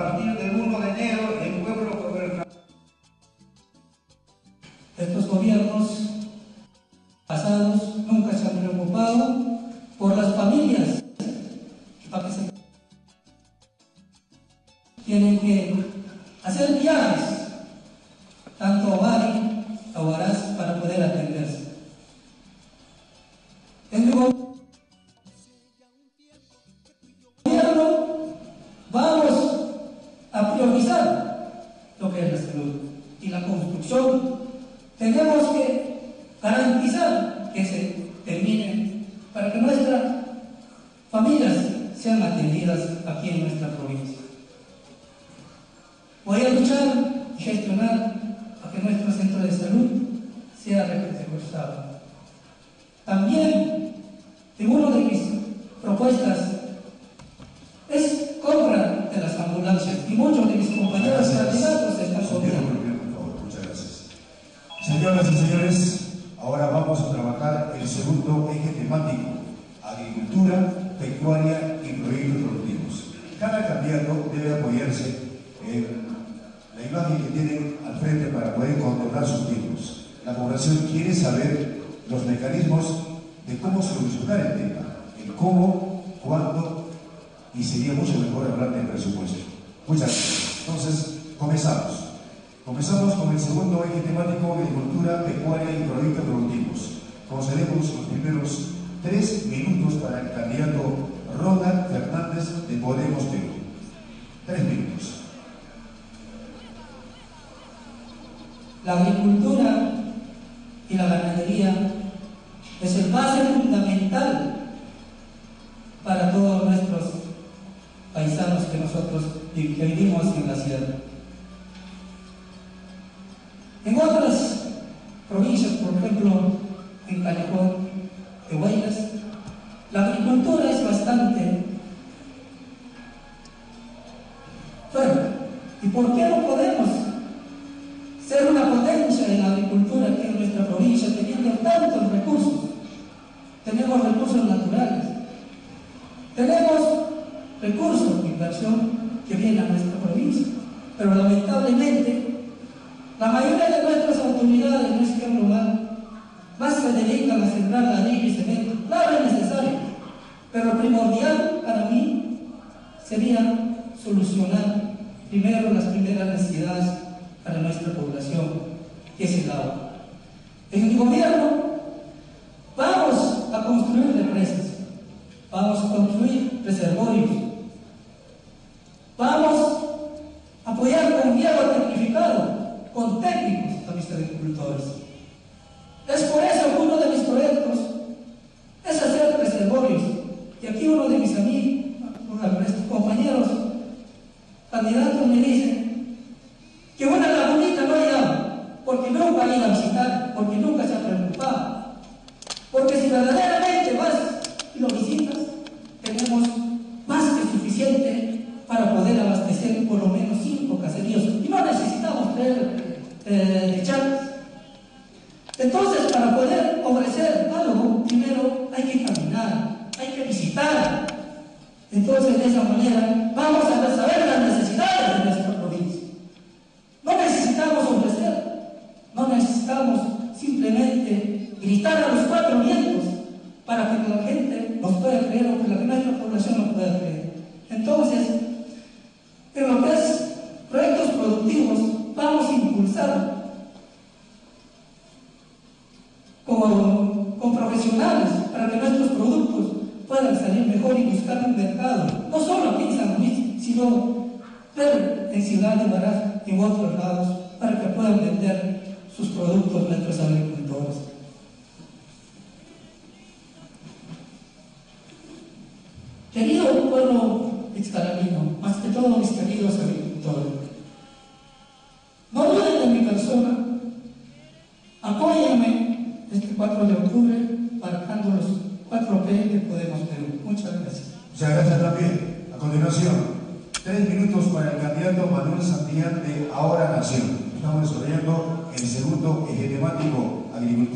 partir del 1 de enero el pueblo gobernará. Estos gobiernos pasados nunca se han preocupado por las familias que tienen que hacer viajes tanto a Bari, a Huaraz, para poder atenderse. En mi gobierno vamos a priorizar lo que es la salud y la construcción. Tenemos que garantizar que se termine para que nuestras familias sean atendidas aquí en nuestra provincia. Voy a luchar y gestionar a que nuestro centro de salud sea reforzado. También, en una de mis propuestas es compra de las ambulancias, y muchos de mis compañeros candidatos están comprando. Muchas gracias. Señoras y señores, ahora vamos a trabajar el segundo eje temático: agricultura, pecuaria y proyectos productivos. Cada candidato debe apoyarse en la imagen que tienen al frente para poder controlar sus tiempos. La población quiere saber los mecanismos de cómo solucionar el tema, el cómo, cuándo, y sería mucho mejor hablar del presupuesto. Muchas gracias. Entonces, comenzamos. Comenzamos con el segundo eje temático: agricultura, pecuaria y proyectos productivos. Concedemos los primeros 3 minutos para el candidato Ronald Fernández de Podemos Perú. 3 minutos. La agricultura y la ganadería es el base fundamental para todos nuestros paisanos que nosotros que vivimos en la sierra. En otras provincias, por ejemplo, en Callejón de Huaylas, la agricultura es bastante fuerte. ¿Y por qué no podemos ser una potencia en la agricultura aquí en nuestra provincia, teniendo tantos recursos? Tenemos recursos naturales, tenemos recursos de inversión que vienen a nuestra provincia, pero lamentablemente la mayoría de nuestras autoridades, no es que hablo mal, más se dedican a sembrar ladrillo y cemento. Claro, es necesario, pero lo primordial para mí sería solucionar primero las primeras necesidades para nuestra población, que es el agua. En mi gobierno vamos a construir represas, vamos a construir reservorios, vamos a apoyar con hierro tecnificado, con técnicos a mis agricultores. Es por eso que uno de mis proyectos es hacer reservorios. Y aquí uno de mis amigos, compañeros candidatos, me dice que una lagunita no hay agua, porque nunca ha ido a visitar, porque nunca se ha preocupado. Porque si verdaderamente vas y lo visitas, tenemos más que suficiente para poder abastecer por lo menos 5 caseríos. Y no necesitamos traer de charcas. Entonces, para poder ofrecer algo, primero hay que caminar, hay que visitar. Entonces, de esa manera, vamos a saber las necesidades de nuestra provincia. No necesitamos ofrecer, no necesitamos simplemente gritar a los 4 vientos para que la gente nos pueda creer o que nuestra población nos pueda creer. Entonces, en lo que es proyectos productivos, vamos a impulsar con profesionales para que nuestros productos puedan salir mejor y buscar un mercado, no solo aquí en San Luis, sino en Ciudad de Huaraz y en otros lados, para que puedan vender sus productos nuestros agricultores. Querido pueblo ixtalalino, más que todo mis queridos agricultores, no duden de mi persona, apóyenme este 4 de octubre marcando los 4 P que Podemos Perú. Muchas gracias. Muchas gracias también. A continuación, 3 minutos para el candidato Manuel Santillán de Ahora Nación. Estamos desarrollando el segundo eje temático: agricultura.